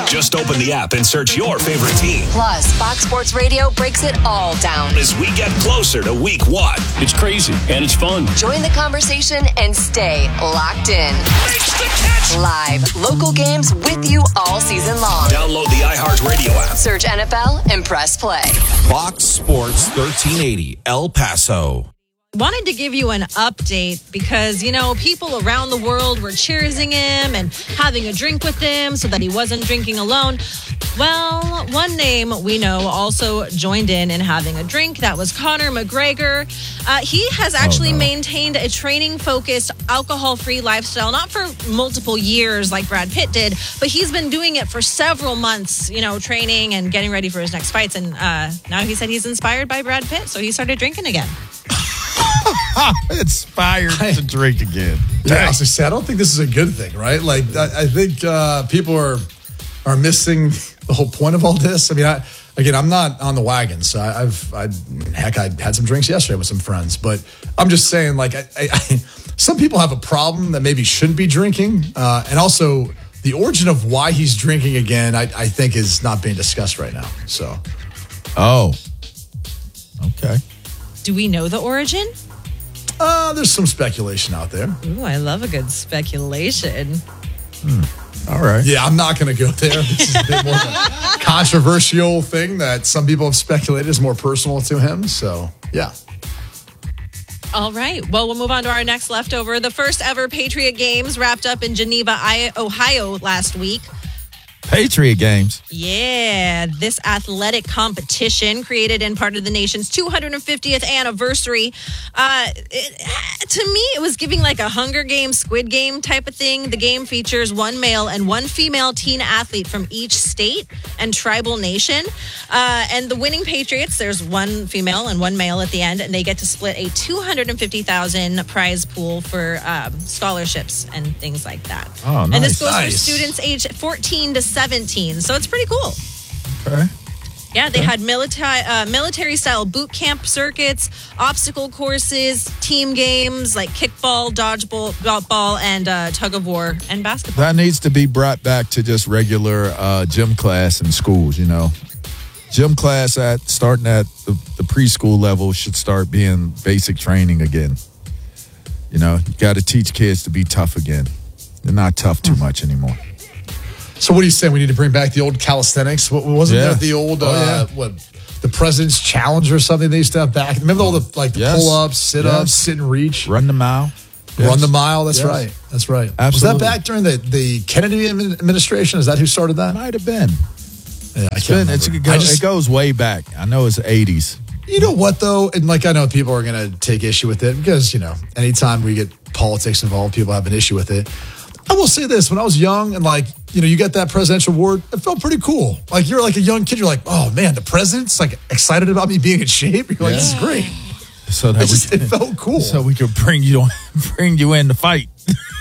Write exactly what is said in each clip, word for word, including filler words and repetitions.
Just open the app and search your favorite team. Plus, Fox Sports Radio breaks it all down as we get closer to week one. It's crazy and it's fun. Join the conversation and stay locked in. Makes the catch. Live, local games with you all season long. Download the iHeartRadio app. Search N F L and press play. Fox Sports thirteen eighty, El Paso. Wanted to give you an update because, you know, people around the world were cheersing him and having a drink with him so that he wasn't drinking alone. Well, one name we know also joined in in having a drink. That was Conor McGregor. Uh, he has actually oh, no. maintained a training-focused, alcohol-free lifestyle, not for multiple years like Brad Pitt did, but he's been doing it for several months, you know, training and getting ready for his next fights. And uh, now he said he's inspired by Brad Pitt, so he started drinking again. Inspired to drink again. Yeah, I was say, I don't think this is a good thing, right? Like, I, I think uh, people are are missing the whole point of all this. I mean, I, again, I'm not on the wagon, so I, I've, I, heck, I had some drinks yesterday with some friends, but I'm just saying, like, I, I, I, some people have a problem that maybe shouldn't be drinking, uh, and also the origin of why he's drinking again, I, I think, is not being discussed right now. So, oh, okay. Do we know the origin? Uh, there's some speculation out there. Ooh, I love a good speculation. Hmm. All right. Yeah, I'm not going to go there. This is a bit more of a controversial thing that some people have speculated is more personal to him. So, yeah. All right. Well, we'll move on to our next leftover. The first ever Patriot Games wrapped up in Geneva, Ohio last week. Patriot Games. Yeah, this athletic competition created in part of the nation's two hundred fiftieth anniversary. Uh, it, to me, it was giving like a Hunger Games, Squid Game type of thing. The game features one male and one female teen athlete from each state and tribal nation. Uh, and the winning Patriots, there's one female and one male at the end, and they get to split a two hundred fifty thousand dollars prize pool for um, scholarships and things like that. Oh, nice. And this goes nice. for students aged fourteen to seventeen, so it's pretty cool. Okay. Yeah, they had military uh, military style boot camp circuits, obstacle courses, team games like kickball, dodgeball, ball, and uh, tug of war and basketball. That needs to be brought back to just regular uh, gym class in schools. You know, gym class at starting at the, the preschool level should start being basic training again. You know, you got to teach kids to be tough again. They're not tough too much anymore. So what are you saying? We need to bring back the old calisthenics? What wasn't Yeah. there the old Oh, uh, yeah. what the President's Challenge or something they used to have back? Remember all the like the Yes. pull-ups, sit-ups, Yes. sit and reach, Run the mile. run Yes. the mile. That's Yes. right. That's right. Absolutely. Was that back during the, the Kennedy administration? Is that who started that? Might have been. Yeah, I It's can't been it's, remember. it, go, I just- it goes way back. I know it's eighties. You know what, though? And, like, I know people are going to take issue with it because, you know, anytime we get politics involved, people have an issue with it. I will say this. When I was young and, like, you know, you get that presidential award, it felt pretty cool. Like, you're like a young kid. You're like, oh, man, the president's, like, excited about me being in shape. You're like, this is great. So that It, just, we, it felt cool. so we could bring you on, bring you in to fight.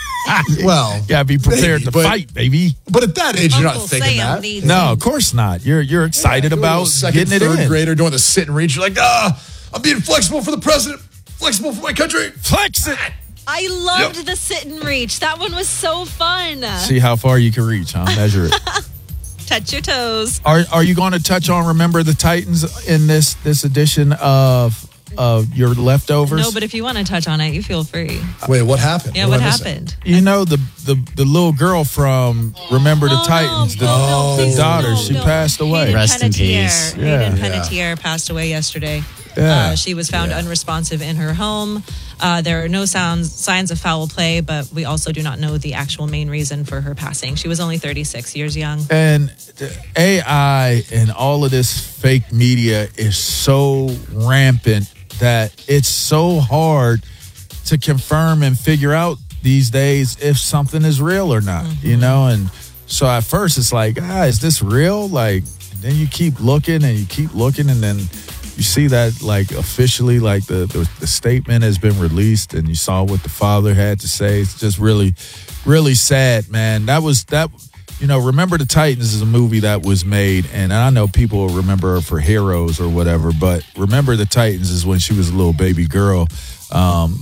well, Gotta be prepared maybe, to but, fight, baby. But at that age, you're not Uncle thinking Sam that. needs No, of course not. You're you're excited You're a little about second, getting it third in. grader doing the sit and reach. You're like, ah, I'm being flexible for the president, flexible for my country. Flex it. I loved Yep. the sit and reach. That one was so fun. See how far you can reach, huh? Measure it. Touch your toes. Are are you going to touch on Remember the Titans in this this edition of of your leftovers? No, but if you want to touch on it, you feel free. Wait, what happened? Yeah, what happened? You know the, the the little girl from Remember the Oh, Titans, the, no, no, the please, daughter, no, she no. passed away. Hayden Rest in Panettiere. peace. Hayden Yeah. Panettiere passed away yesterday. Yeah. Uh, she was found Yeah. unresponsive in her home. Uh, there are no sounds, signs of foul play, but we also do not know the actual main reason for her passing. She was only thirty-six years young. And A I and all of this fake media is so rampant that it's so hard to confirm and figure out these days if something is real or not, Mm-hmm. you know? And so at first it's like, ah, is this real? Like, then you keep looking and you keep looking and then you see that like officially like the, the, the statement has been released and you saw what the father had to say. It's just really, really sad, man. That was that, you know, Remember the Titans is a movie that was made, and I know people will remember her for Heroes or whatever, but Remember the Titans is when she was a little baby girl. Um,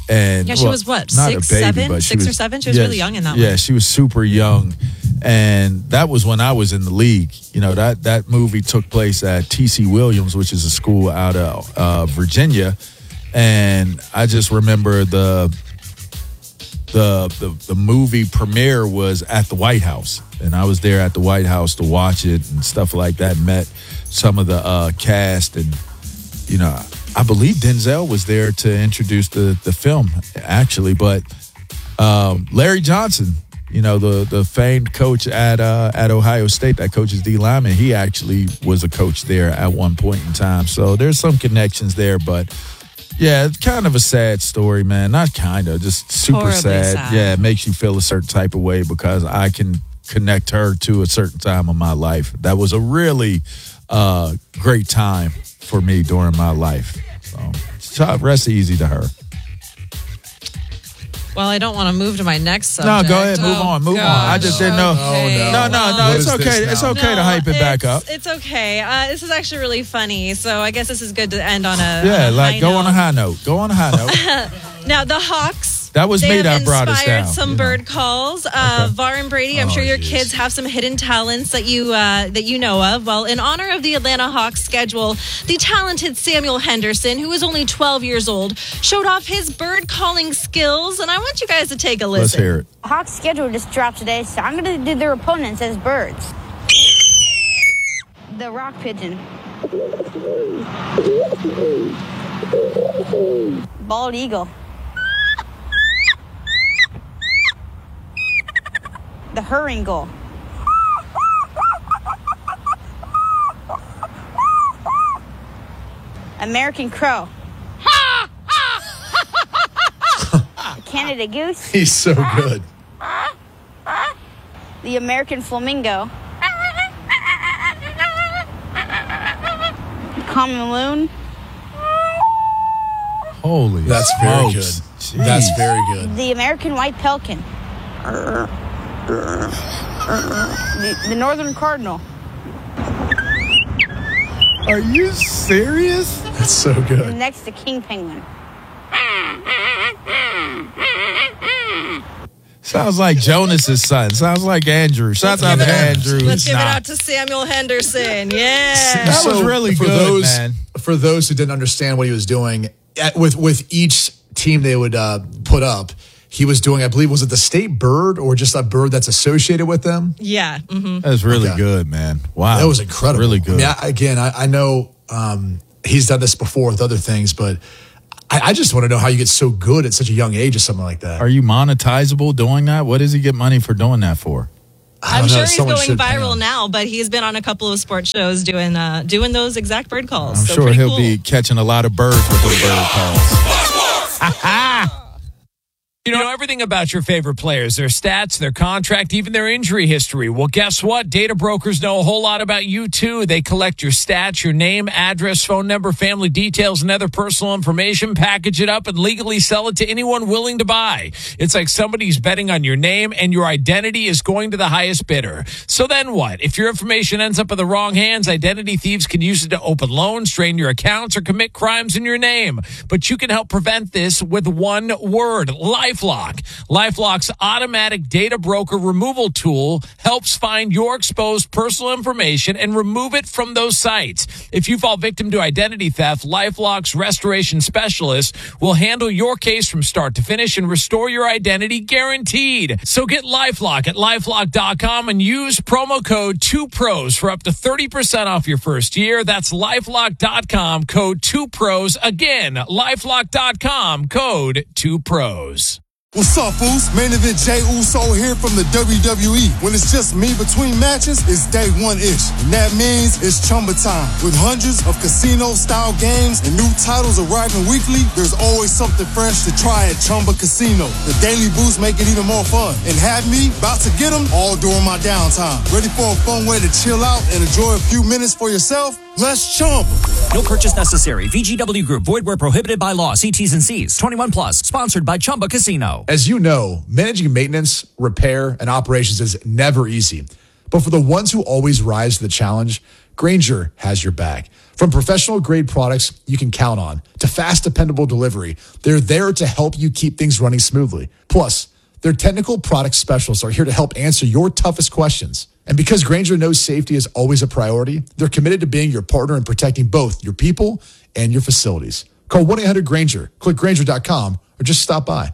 And Yeah, she well, was what, not six, a baby, seven? but she Six or was- seven? She was yeah, really young in that Yeah, one. she was super young. And that was when I was in the league. You know, that, that movie took place at T C Williams, which is a school out of uh, Virginia. And I just remember the, the the the movie premiere was at the White House. And I was there at the White House to watch it and stuff like that. Met some of the uh, cast. And, you know, I believe Denzel was there to introduce the, the film, actually. But um, Larry Johnson, you know, the the famed coach at uh, at Ohio State that coaches D lineman, he actually was a coach there at one point in time. So there's some connections there, but yeah, it's kind of a sad story, man. Not kind of, just super Horribly sad. sad. Yeah, it makes you feel a certain type of way because I can connect her to a certain time of my life. That was a really uh, great time for me during my life. So rest easy to her. Well, I don't want to move to my next No, subject. go ahead, move Oh, on, move on. gosh. I just didn't know. Okay. Oh, No, no, no. What It's is this okay. now? It's okay to No, hype it back up. it's- It's okay. Uh, this is actually really funny. So I guess this is good to end on a Yeah, on a like high go note. on a high note. Go on a high note. Now the Hawks. That was they me have that brought us inspired down, some you know. bird calls. Uh, Var and Brady, I'm Oh, sure your geez. kids have some hidden talents that you uh, that you know of. Well, in honor of the Atlanta Hawks schedule, the talented Samuel Henderson, who is only twelve years old, showed off his bird calling skills, and I want you guys to take a listen. Let's hear it. Hawks schedule just dropped today, so I'm going to do their opponents as birds. The rock pigeon. Bald eagle. The herring gull. American crow. The Canada goose. He's so good. The American flamingo. The common loon. Holy That's very good. smokes. That's Jeez. very good. The American white pelican. The, the northern cardinal. Are you serious? That's so And good. next, the king penguin. Sounds like Jonas's son. Sounds like Andrew. Shouts out to Give it up- Andrew. Let's give it Nah. out to Samuel Henderson. Yeah. That was really for good, those, man. For those who didn't understand what he was doing, at, with with each team they would uh, put up, he was doing, I believe, was it the state bird or just a bird that's associated with them? Yeah. hmm That was really Okay. good, man. Wow. That was incredible. Really good. I mean, I, again, I, I know um, he's done this before with other things, but I, I just want to know how you get so good at such a young age or something like that. Are you monetizable doing that? What does he get money for doing that for? I I'm don't know, sure he's someone going should pay viral him. now, but he's been on a couple of sports shows doing uh, doing those exact bird calls. I'm so sure pretty he'll cool. be catching a lot of birds with those bird calls. You know everything about your favorite players, their stats, their contract, even their injury history. Well, guess what? Data brokers know a whole lot about you, too. They collect your stats, your name, address, phone number, family details, and other personal information, package it up, and legally sell it to anyone willing to buy. It's like somebody's betting on your name, and your identity is going to the highest bidder. So then what? If your information ends up in the wrong hands, identity thieves can use it to open loans, drain your accounts, or commit crimes in your name. But you can help prevent this with one word: LifeLock. LifeLock's automatic data broker removal tool helps find your exposed personal information and remove it from those sites. If you fall victim to identity theft, LifeLock's restoration specialist will handle your case from start to finish and restore your identity guaranteed. So get LifeLock at LifeLock dot com and use promo code two pros for up to thirty percent off your first year. That's LifeLock dot com, code two pros. Again, LifeLock dot com, code two pros. What's up, fools? Main event Jey Uso here from the W W E. When it's just me between matches, it's day one-ish. And that means it's Chumba time. With hundreds of casino-style games and new titles arriving weekly, there's always something fresh to try at Chumba Casino. The daily boosts make it even more fun. And have me about to get them all during my downtime. Ready for a fun way to chill out and enjoy a few minutes for yourself? Let's Chumba. No purchase necessary. V G W Group. Void where prohibited by law. See T's and C's. twenty-one plus. Sponsored by Chumba Casino. As you know, managing maintenance, repair, and operations is never easy. But for the ones who always rise to the challenge, Grainger has your back. From professional-grade products you can count on to fast, dependable delivery, they're there to help you keep things running smoothly. Plus, their technical product specialists are here to help answer your toughest questions. And because Grainger knows safety is always a priority, they're committed to being your partner in protecting both your people and your facilities. Call one eight hundred Grainger, click Grainger dot com, or just stop by.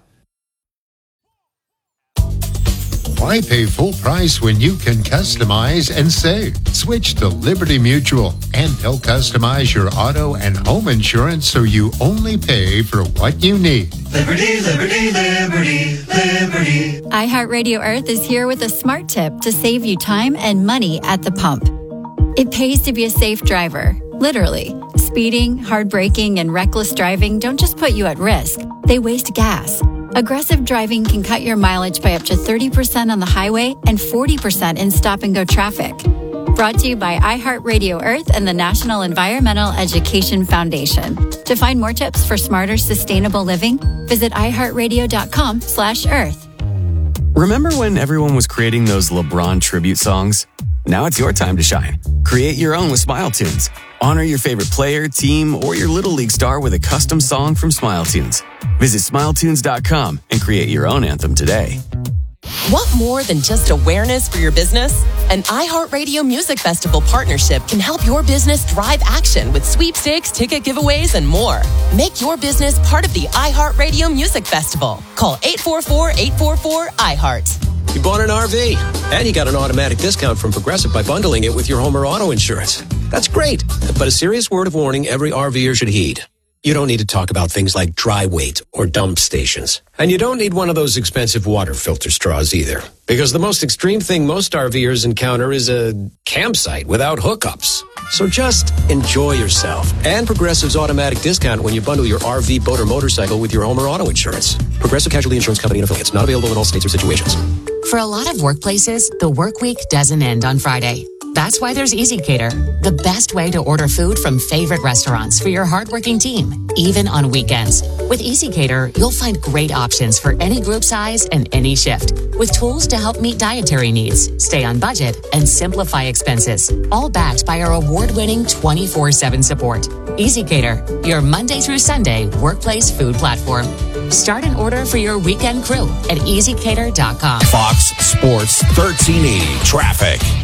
Why pay full price when you can customize and save? Switch to Liberty Mutual, and they'll customize your auto and home insurance so you only pay for what you need. Liberty, liberty, liberty, liberty. iHeartRadio Earth is here with a smart tip to save you time and money at the pump. It pays to be a safe driver, literally. Speeding, hard braking, and reckless driving don't just put you at risk, they waste gas. Aggressive driving can cut your mileage by up to thirty percent on the highway and forty percent in stop-and-go traffic. Brought to you by iHeartRadio Earth and the National Environmental Education Foundation. To find more tips for smarter, sustainable living, visit iHeartRadio.com slash Earth. Remember when everyone was creating those LeBron tribute songs? Now it's your time to shine. Create your own with Smile Tunes. Honor your favorite player, team, or your Little League star with a custom song from Smile Tunes. Visit smile tunes dot com and create your own anthem today. Want more than just awareness for your business? An iHeartRadio Music Festival partnership can help your business drive action with sweepstakes, ticket giveaways, and more. Make your business part of the iHeartRadio Music Festival. Call eight four four, eight four four, I heart. You bought an R V, and you got an automatic discount from Progressive by bundling it with your home or auto insurance. That's great, but a serious word of warning every RVer should heed. You don't need to talk about things like dry weight or dump stations. And you don't need one of those expensive water filter straws either. Because the most extreme thing most RVers encounter is a campsite without hookups. So just enjoy yourself. And Progressive's automatic discount when you bundle your R V, boat, or motorcycle with your home or auto insurance. Progressive Casualty Insurance Company and affiliates. Not available in all states or situations. For a lot of workplaces, the work week doesn't end on Friday. That's why there's EasyCater, the best way to order food from favorite restaurants for your hardworking team, even on weekends. With EasyCater, you'll find great options for any group size and any shift, with tools to help meet dietary needs, stay on budget, and simplify expenses, all backed by our award-winning twenty-four seven support. EasyCater, your Monday through Sunday workplace food platform. Start an order for your weekend crew at easy cater dot com. Fox Sports thirteen eighty Traffic.